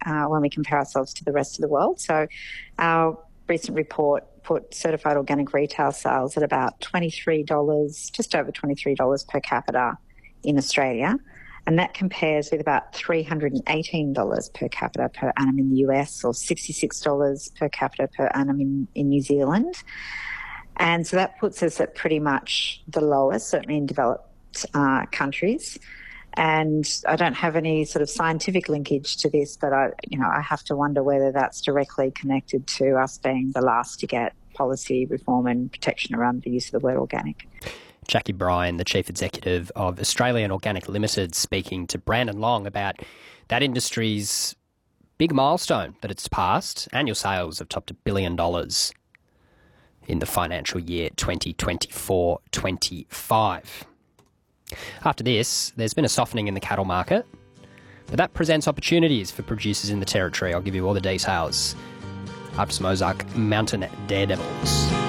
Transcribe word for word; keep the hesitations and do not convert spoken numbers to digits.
uh, when we compare ourselves to the rest of the world. So our recent report put certified organic retail sales at about twenty-three dollars, just over twenty-three dollars per capita in Australia. And that compares with about three hundred eighteen dollars per capita per annum in the U S, or sixty-six dollars per capita per annum in, in New Zealand. And so that puts us at pretty much the lowest, certainly in developed uh, countries. And I don't have any sort of scientific linkage to this, but I, you know, I have to wonder whether that's directly connected to us being the last to get policy reform and protection around the use of the word organic. Jackie Bryan, the Chief Executive of Australian Organic Limited, speaking to Brandon Long about that industry's big milestone that it's passed. Annual sales have topped a billion dollars in the financial year twenty twenty-four twenty-five. After this, there's been a softening in the cattle market, but that presents opportunities for producers in the territory. I'll give you all the details after some Ozark Mountain Daredevils.